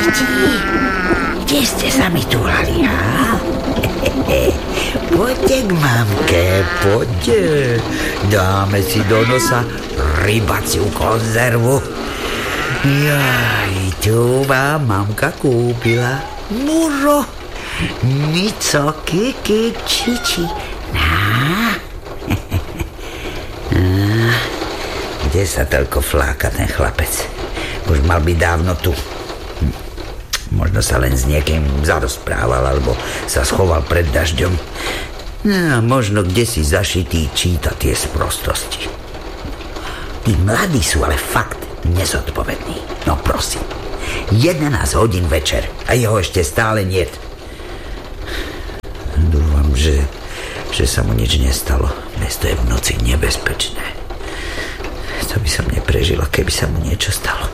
Kde ste sa mi túlali, ha? Poďte k mamke, poďte. Dáme si do nosa rybaciu konzervu. Jaj, tu vám mamka kúpila muro, mico, kiki, čiči. Kde sa toľko fláka ten chlapec? Už mal byť dávno tu. Možno sa len s niekým zarozprával, alebo sa schoval pred dažďom. No, možno kde si zašitý číta tie sprostosti. Tí mladí sú ale fakt nezodpovední. No prosím, 11 hodín večer a jeho ešte stále niet. Dúfam, že sa mu nič nestalo. Mesto je v noci nebezpečné. To by som neprežila, keby sa mu niečo stalo.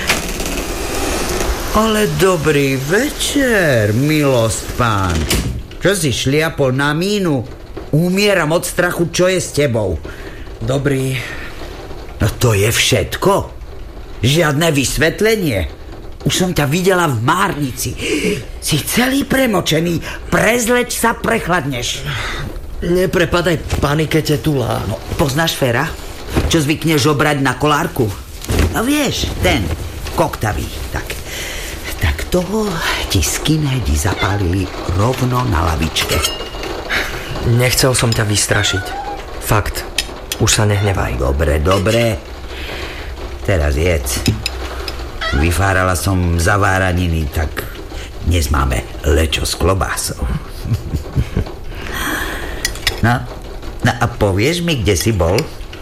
Ale dobrý večer, milosť pán. Čo si šliapol na mínu? Umieram od strachu, čo je s tebou. Dobrý. No to je všetko? Žiadne vysvetlenie? Už som ťa videla v márnici. Si celý premočený. Prezleč sa, prechladneš. Neprepadaj panike, tetulá. No, poznáš Fera? Čo zvykneš obrať na kolárku? No vieš, ten koktavý. Tak toho ti skinheadi zapálili rovno na lavičke. Nechcel som ťa vystrašiť. Fakt. Už sa nehnevaj. Dobre. Teraz jedz. Vyfárala som zaváraniny, tak dnes máme lečo s klobásou. No a povieš mi, kde si bol?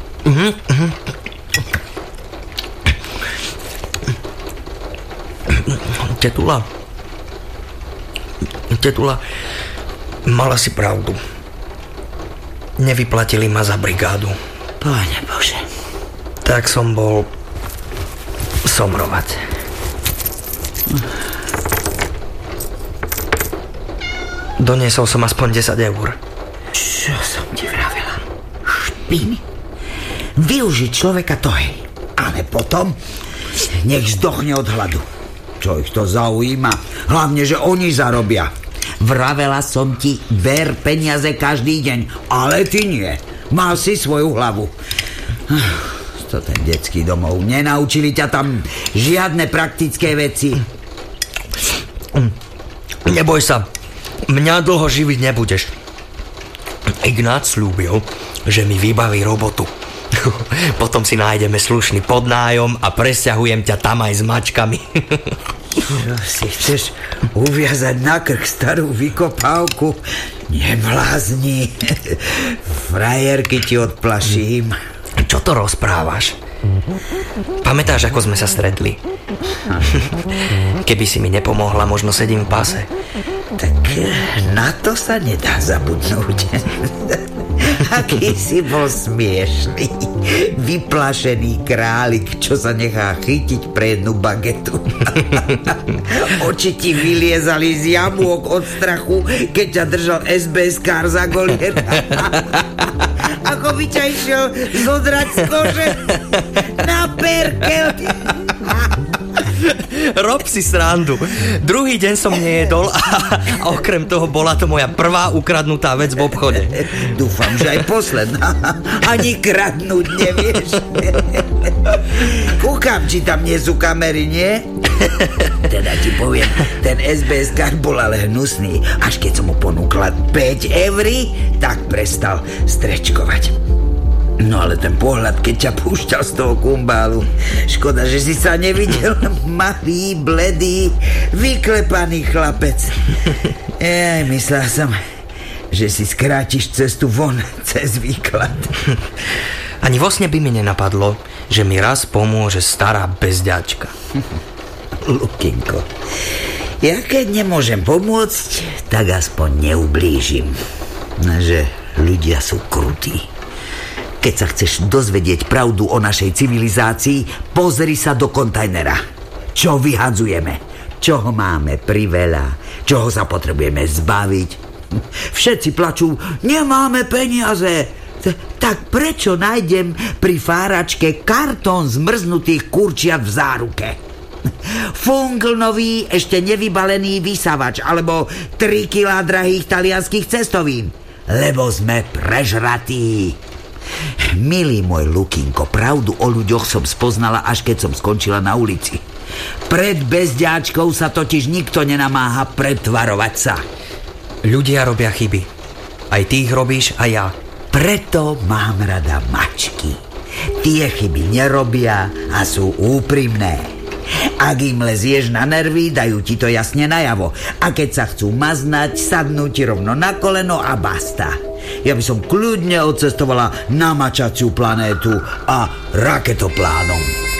Tetula, mala si pravdu. Nevyplatili ma za brigádu. Pane Bože. Tak som bol somrovať. Doniesol som aspoň 10 eur. Čo som ti vravela? Špiny. Využiť človeka to hej. Ale potom nech zdochne od hladu. Čo ich to zaujíma? Hlavne, že oni zarobia. Vravela som ti, ver peniaze každý deň. Ale ty nie. Mal si svoju hlavu. To ten detský domov. Nenaučili ťa tam žiadne praktické veci. Neboj sa. Mňa dlho živiť nebudeš. Ignác slúbil, že mi vybaví robotu. Potom si nájdeme slušný podnájom a presťahujem ťa tam aj s mačkami. Čo si chceš uviazať na krk starú vykopávku? Neblázni. Frajerky ti odplaším. Čo to rozprávaš? Pamätáš, ako sme sa stretli? Keby si mi nepomohla, možno sedím v páse. Tak na to sa nedá zabudnúť. Aký si bol smiešný. Vyplašený králik, čo sa nechá chytiť pre jednu bagetu. Oči ti vyliezali z jamôk od strachu, keď ťa držal SBS-kár za golier. Ako by ťa išiel zodrať z kože na perkel. Rob si srandu. Druhý deň som nejedol a okrem toho bola to moja prvá ukradnutá vec v obchode. Dúfam, že aj posledná. Ani kradnúť nevieš. Kúkam, či tam nie sú kamery, nie? Teda ti poviem, ten SBS-kár bol ale hnusný. Až keď som mu ponúkla 5 eur, tak prestal strečkovať. No ale ten pohľad, keď ťa púšťal z toho kumbálu. Škoda, že si sa nevidel. Malý, bledý, vyklepaný chlapec. Myslel som, že si skrátiš cestu von cez výklad. Ani vo sne by mi nenapadlo, že mi raz pomôže stará bezďačka. Lukinko, ja keď nemôžem pomôcť, tak aspoň neublížim. Že ľudia sú krutí. Keď sa chceš dozvedieť pravdu o našej civilizácii, pozri sa do kontajnera. Čo vyhadzujeme? Čoho máme priveľa? Čoho sa potrebujeme zbaviť? Všetci plačú, nemáme peniaze. Tak prečo nájdem pri fáračke kartón zmrznutých kurčiat v záruke? Fungl nový, ešte nevybalený vysavač, alebo 3 kilá drahých talianských cestovín. Lebo sme prežratí. Milý môj Lukinko, pravdu o ľuďoch som spoznala, až keď som skončila na ulici. Pred bezďáčkou sa totiž nikto nenamáha pretvarovať sa. Ľudia robia chyby. Aj ty ich robíš, a ja. Preto mám rada mačky. Tie chyby nerobia a sú úprimné. Ak im lezieš na nervy, dajú ti to jasne najavo. A keď sa chcú maznať, sadnú ti rovno na koleno a basta. Ja by som kľudne odcestovala na mačaciu planétu a raketoplánom.